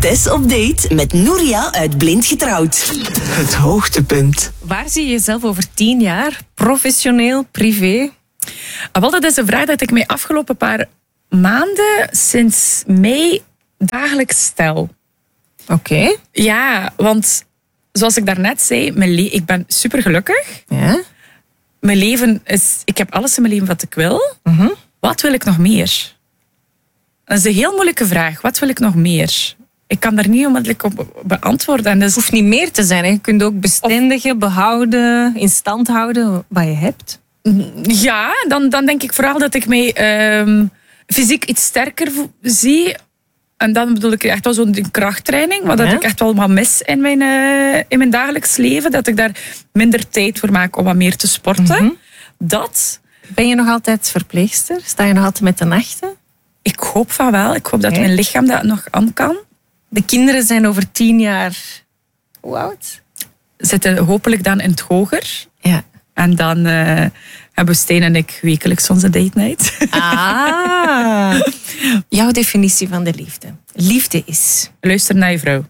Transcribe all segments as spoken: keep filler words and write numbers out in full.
Tess op date met Nouria uit Blind Getrouwd. Het hoogtepunt. Waar zie je jezelf over tien jaar? Professioneel, privé? Wel, dat is een vraag dat ik mij afgelopen paar maanden, sinds mei, dagelijks stel. Oké. Okay. Ja, want zoals ik daarnet zei, mijn le- ik ben super gelukkig. Ja. Mijn leven is... Ik heb alles in mijn leven wat ik wil. Mm-hmm. Wat wil ik nog meer? Dat is een heel moeilijke vraag. Wat wil ik nog meer? Ik kan daar niet onmiddellijk op beantwoorden. Dus... Het hoeft niet meer te zijn. Hè. Je kunt ook bestendigen, behouden, in stand houden wat je hebt. Ja, dan, dan denk ik vooral dat ik mij um, fysiek iets sterker vo- zie. En dan bedoel ik echt wel zo'n krachttraining. Wat Ja. dat ik echt wel wat mis in mijn, uh, in mijn dagelijks leven. Dat ik daar minder tijd voor maak om wat meer te sporten. Mm-hmm. Dat... Ben je nog altijd verpleegster? Sta je nog altijd met de nachten? Ik hoop van wel. Ik hoop dat Okay. mijn lichaam dat nog aan kan. De kinderen zijn over tien jaar... Hoe oud? Zitten hopelijk dan in het hoger. Ja. En dan uh, hebben Stijn en ik wekelijks onze date night. Ah. Jouw definitie van de liefde. Liefde is... Luister naar je vrouw.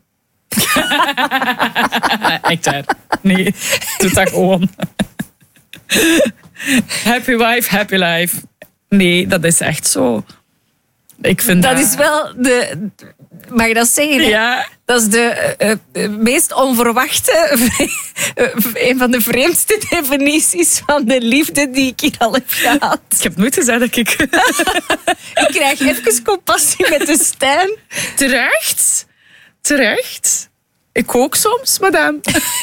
Echt waar. Nee, doe dat gewoon. Happy wife, happy life. Nee, dat is echt zo. Ik vind Dat dat... is wel de... Mag je dat zeggen? Hè? Ja. Dat is de uh, uh, meest onverwachte, een van de vreemdste definities van de liefde die ik hier al heb gehad. Ik heb nooit gezegd dat ik... Ik krijg even compassie met de Stijn. Terecht. Terecht. Ik ook soms, madame.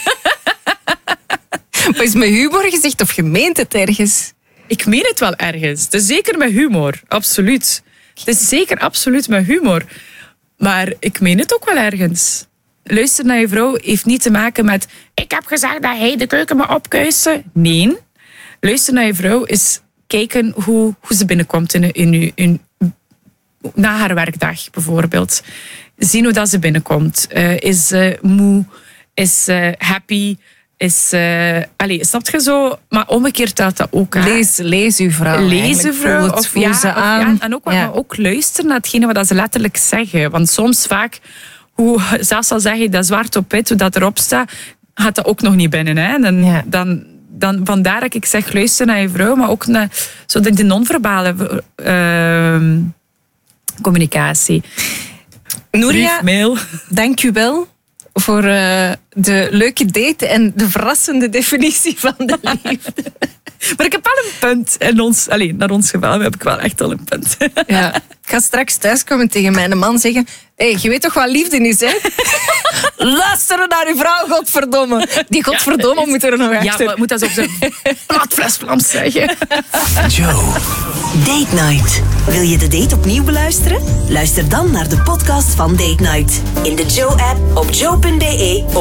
Maar is met humor gezegd of gemeent het ergens? Ik meen het wel ergens. Het is zeker met humor. Absoluut. Het is zeker absoluut met humor. Maar ik meen het ook wel ergens. Luister naar je vrouw heeft niet te maken met... Ik heb gezegd dat hij de keuken me opkuiste. Nee. Luister naar je vrouw is kijken hoe, hoe ze binnenkomt in, in, in, in, na haar werkdag, bijvoorbeeld. Zien hoe dat ze binnenkomt. Uh, is ze moe? Is ze happy? Is, uh, allez, snap je zo? Maar omgekeerd telt dat ook aan. Lees, lees uw vrouw. Lees uw vrouw. Voel, het, of, voel ja, ze of, aan. ja, en ook, ja. maar ook luisteren naar hetgene wat ze letterlijk zeggen. Want soms vaak, hoe, zelfs al zeg je dat zwart op wit, hoe dat erop staat, gaat dat ook nog niet binnen. Hè? Dan, Ja. dan, dan, vandaar dat ik zeg, luister naar je vrouw, maar ook naar zo de, de non-verbale uh, communicatie. Nouria, Brief, mail. dank u wel voor uh, de leuke date en de verrassende definitie van de liefde. Maar ik heb wel een punt. In ons, alleen, naar ons geval heb ik wel echt al een punt. Ja. Ik ga straks thuiskomen en tegen mijn man zeggen... Hé, hey, je weet toch wat liefde is, hè? Luisteren naar uw vrouw, godverdomme. Die godverdomme moet er nog Ja, achter. maar moet dat zo op zijn platvles Vlaams zeggen. Joe. Date Night. Wil je de date opnieuw beluisteren? Luister dan naar de podcast van Date Night. In de Joe-app op joe punt be